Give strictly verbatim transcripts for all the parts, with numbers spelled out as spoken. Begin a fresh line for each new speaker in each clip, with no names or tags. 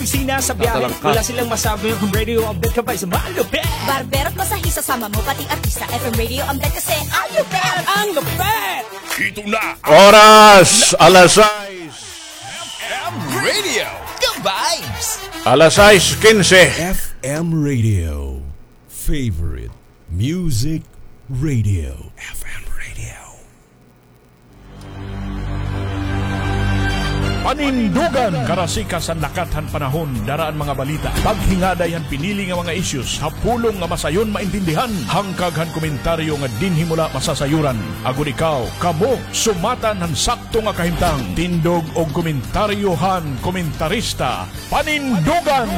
opisina sa biyahe. Wala silang masabi yung radio update ka pa sa malupit.
Barbero at masahista sama mo, pati artista. F M Radio update kasi ang lupit.
Ang lupit!
Ito na
Oras, alas sais.
F M Radio. The Vibes.
Alas sais quince.
F M Radio. Favorite Music Radio. F M Radio.
Panindugan karasika sa nakathan panahon daraan mga balita. Paghingaday han pinili nga mga issues hapulong nga masayon maintindihan. Hangkaghan komentaryo nga dinhi mula masasayuran. Agon ikaw kamo sumatan han sakto nga kahimtang. Tindog og komentaryohan komentarista. Panindugan.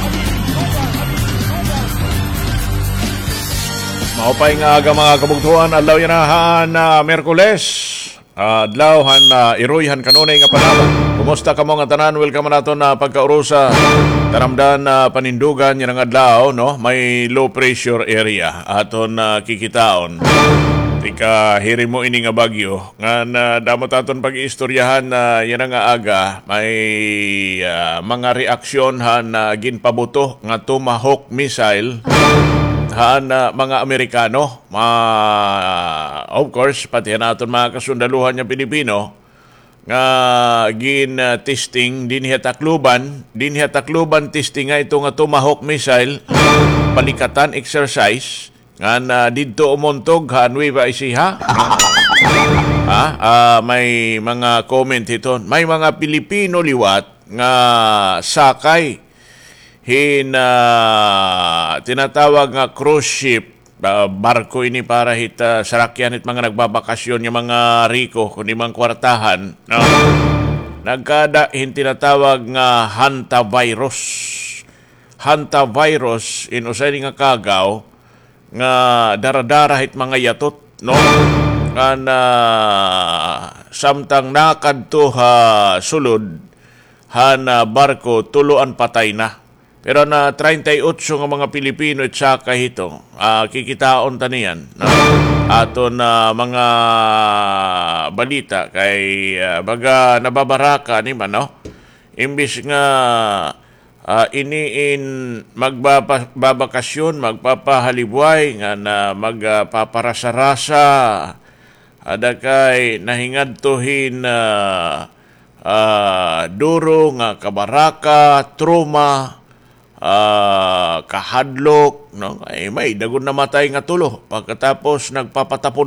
Maupay nga aga mga kabugtuan adlaw yanahan na Miyerkules. Adlaw han uh, iroyhan kanunay nga panahon. Kumusta kamo nga tanan? Welcome nato na pagkaurusa taramdan na uh, panindugan yan ang adlaw, no? May low pressure area aton uh, kikitaon. Tika hiri mo ini nga bagyo nga na damot aton pag-iistoryahan na uh, yan nga aga may uh, mga reaksyon han uh, ginpabuto nga Tomahawk missile han uh, mga Amerikano, ma, uh, of course, pati natin mga kasundaluhan niya Pilipino, nga gin uh, testing, dinhi takluban, dinhi takluban testing nga ito nga Tomahawk missile, palikatan exercise, nga na didto umuntog, ha, Nueva Ecija. ha, uh, may mga comment ito, may mga Pilipino liwat, nga sakay, hin uh, tinatawag nga cruise ship uh, barko ini para hit uh, sarakyan hit mga nagbabakasyon yung mga riko kundi mga kwartahan, no? Nagkada hin tinatawag nga hantavirus hantavirus in usay nga kagaw nga daradara hit mga yatot, no? Kan uh, samtang nakadto ha sulod han uh, barko tuluan patay na. Pero na thirty-eight nga mga Pilipino at saka ito, uh, kikitaon taniyan, no? Ato na uh, mga balita kay uh, baga nababaraka ni man, no? Imbis nga uh, iniin magbabakasyon, magpapahalibway nga na magpaparasa-rasa, ada kay nahingadtuhin uh, uh, duro nga kabaraka, trauma, Uh, kahadlok, no? Ay may dagon namatay nga tulo pagkatapos nagpapatapon